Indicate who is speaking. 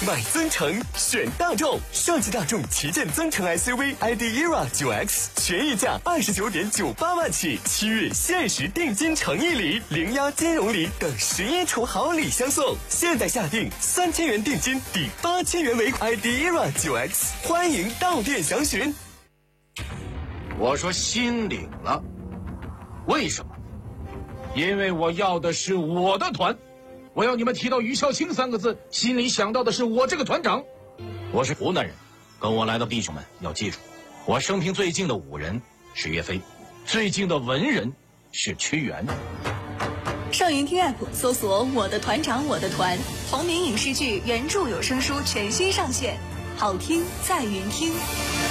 Speaker 1: 买增程选大众，上汽大众旗舰增程 SUV ID ERA 9X，权益价29.98万起，7月限时定金诚意礼、零押金融礼等11重好礼相送，现在下定3000元定金抵8000元为 ID ERA 9X，欢迎到店详询。
Speaker 2: 我说心领了，为什么？因为我要的是我的团，我要你们提到于孝清3个字，心里想到的是我这个团长。我是湖南人，跟我来的弟兄们要记住，我生平最近的武人是岳飞，最近的文人是屈原。
Speaker 3: 上云听 app 搜索我的团长我的团，同名影视剧原著有声书全新上线，好听在云听。